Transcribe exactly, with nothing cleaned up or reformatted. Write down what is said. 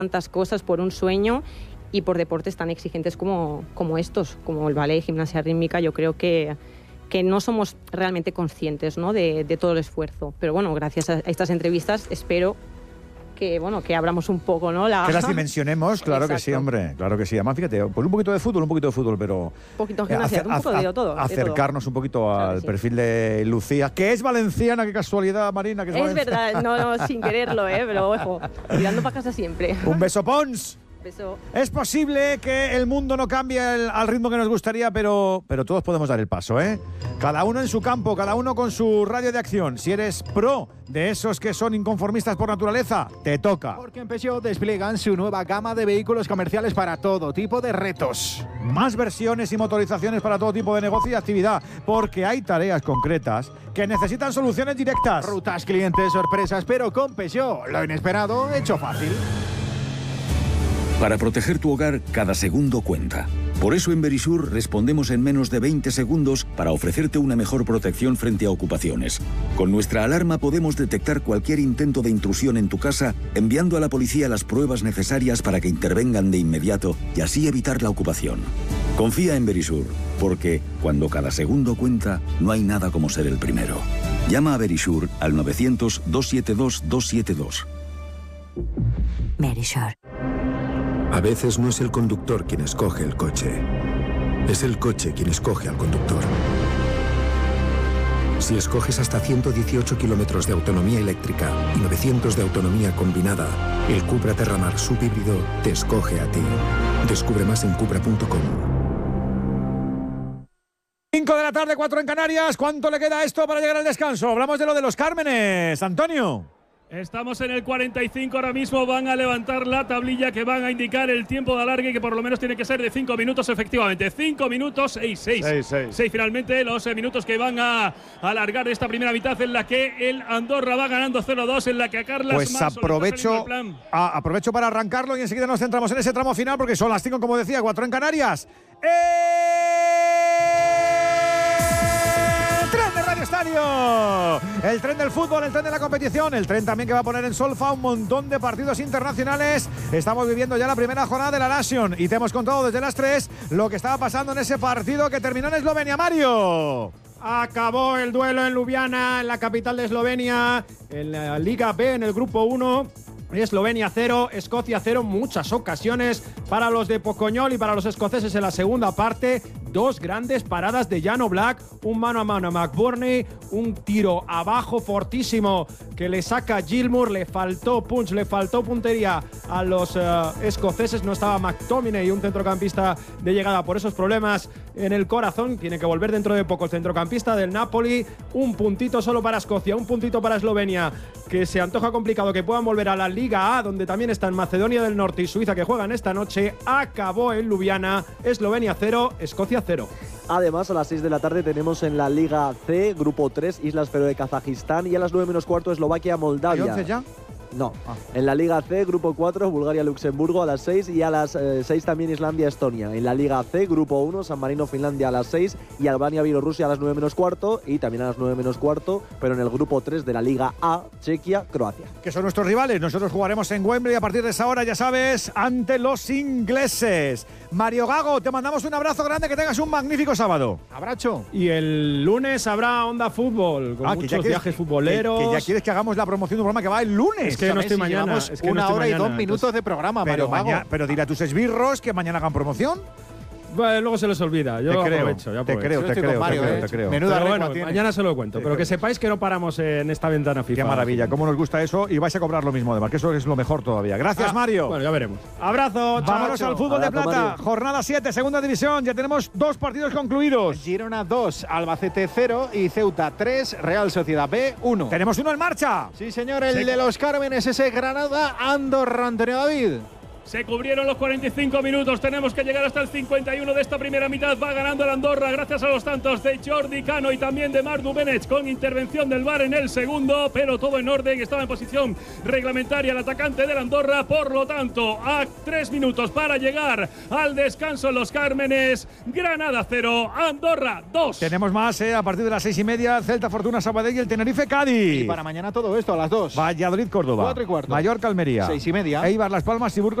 tantas cosas por un sueño y por deportes tan exigentes como, como estos, como el ballet, gimnasia rítmica. Yo creo que, que no somos realmente conscientes, ¿no?, de, de todo el esfuerzo. Pero bueno, gracias a estas entrevistas espero que, bueno, que abramos un poco, ¿no? La... Que las dimensionemos, claro. Exacto. Que sí, hombre, claro que sí. Además, fíjate, pues un poquito de fútbol, un poquito de fútbol, pero... Un poquito de gimnasia, un poco de todo. Acercarnos de todo. un poquito al claro sí. perfil de Lucía, que es valenciana, qué casualidad, Marina. Que es es verdad, no, no, sin quererlo, ¿eh? Pero ojo, tirando para casa siempre. Un beso, Pons. Beso. Es posible que el mundo no cambie el, al ritmo que nos gustaría, pero, pero todos podemos dar el paso, ¿eh? Cada uno en su campo, cada uno con su radio de acción. Si eres pro de esos que son inconformistas por naturaleza, te toca. Porque en Peugeot despliegan su nueva gama de vehículos comerciales para todo tipo de retos. Más versiones y motorizaciones para todo tipo de negocio y actividad, porque hay tareas concretas que necesitan soluciones directas. Rutas, clientes, sorpresas, pero con Peugeot, lo inesperado hecho fácil. Para proteger tu hogar, cada segundo cuenta. Por eso en Verisur respondemos en menos de veinte segundos para ofrecerte una mejor protección frente a ocupaciones. Con nuestra alarma podemos detectar cualquier intento de intrusión en tu casa, enviando a la policía las pruebas necesarias para que intervengan de inmediato y así evitar la ocupación. Confía en Verisur, porque cuando cada segundo cuenta, no hay nada como ser el primero. Llama a Verisur al novecientos, doscientos setenta y dos, doscientos setenta y dos. Verisur. A veces no es el conductor quien escoge el coche, es el coche quien escoge al conductor. Si escoges hasta ciento dieciocho kilómetros de autonomía eléctrica y novecientos de autonomía combinada, el Cupra Terramar subhíbrido te escoge a ti. Descubre más en cupra punto com. cinco de la tarde, cuatro en Canarias. ¿Cuánto le queda a esto para llegar al descanso? Hablamos de lo de los Cármenes. Antonio. Estamos en el cuarenta y cinco ahora mismo, van a levantar la tablilla que van a indicar el tiempo de alargue, que por lo menos tiene que ser de cinco minutos efectivamente. cinco minutos y seis. seis finalmente los minutos que van a alargar esta primera mitad en la que el Andorra va ganando cero dos, en la que a Carlas Pues Manso aprovecho, a, aprovecho para arrancarlo y enseguida nos centramos en ese tramo final porque son las cinco, como decía, cuatro en Canarias. ¡Eh! ¡Tren de Radio Estadio! El tren del fútbol, el tren de la competición, el tren también que va a poner en solfa un montón de partidos internacionales. Estamos viviendo ya la primera jornada de la Nation y te hemos contado desde las tres lo que estaba pasando en ese partido que terminó en Eslovenia, Mario. Acabó el duelo en Ljubljana, en la capital de Eslovenia, en la Liga B, en el grupo uno. Eslovenia cero, Escocia cero, muchas ocasiones para los de Pocoñol y para los escoceses en la segunda parte. Dos grandes paradas de Jan Oblak, un mano a mano a McBurney, un tiro abajo fortísimo que le saca Gilmour, le faltó punch, le faltó puntería a los uh, escoceses, no estaba McTominay, un centrocampista de llegada por esos problemas en el corazón, tiene que volver dentro de poco el centrocampista del Napoli. Un puntito solo para Escocia, un puntito para Eslovenia, que se antoja complicado que puedan volver a la Liga A, donde también están Macedonia del Norte y Suiza, que juegan esta noche. Acabó en Ljubljana, Eslovenia cero, Escocia cero. Además, a las seis de la tarde tenemos en la Liga C, Grupo tres, Islas Feroe, Kazajistán, y a las nueve menos cuarto, Eslovaquia, Moldavia. ¿Y once ya? No. Ah. En la Liga C, Grupo cuatro, Bulgaria-Luxemburgo a las seis, y a las eh, seis también Islandia-Estonia. En la Liga C, Grupo uno, San Marino-Finlandia a las seis y Albania-Bielorrusia a las nueve menos cuarto, y también a las nueve menos cuarto, pero en el Grupo tres de la Liga A, Chequia-Croacia. Que son nuestros rivales. Nosotros jugaremos en Wembley a partir de esa hora, ya sabes, ante los ingleses. Mario Gago, te mandamos un abrazo grande, que tengas un magnífico sábado. Abrazo. Y el lunes habrá Onda Fútbol, con ah, muchos quieres, viajes futboleros. Que, que ya quieres que hagamos la promoción de un programa que va el lunes. Es que no estoy mañana. Es que una no hora mañana, y dos minutos entonces, de programa, pero, Mario mañana, pero dile a tus esbirros que mañana hagan promoción. Bueno, luego se les olvida. Yo te creo, aprovecho, yo te aprovecho. creo, te creo, Mario, te creo, eh. te creo. Menuda pero bueno, tiene. mañana se lo cuento. Te pero creo. Que sepáis que no paramos en esta ventana FIFA. Qué maravilla, cómo nos gusta eso, y vais a cobrar lo mismo además, que eso es lo mejor todavía. Gracias, ah, Mario. Bueno, ya veremos. Abrazo, chao. Vámonos chao. al fútbol Abrazo, de plata. Mario. Jornada siete, segunda división. Ya tenemos dos partidos concluidos. Girona dos, Albacete cero y Ceuta tres, Real Sociedad B uno. Tenemos uno en marcha. Sí, señor, el Sí. de los Cármenes, ese Granada Andorra, Antonio David. Se cubrieron los cuarenta y cinco minutos. Tenemos que llegar hasta el cincuenta y uno de esta primera mitad. Va ganando el Andorra gracias a los tantos de Jordi Cano y también de Marc Dumenech, con intervención del V A R en el segundo, pero todo en orden. Estaba en posición reglamentaria el atacante del Andorra. Por lo tanto, a tres minutos para llegar al descanso en Los Cármenes. Granada cero, Andorra dos. Tenemos más eh, a partir de las seis y media. Celta, Fortuna, Sabadell y el Tenerife, Cádiz. Y para mañana todo esto a las dos. Valladolid, Córdoba. Cuatro y cuarto. Mallorca, Almería. Seis y media. Eibar, Las Palmas y Burgos.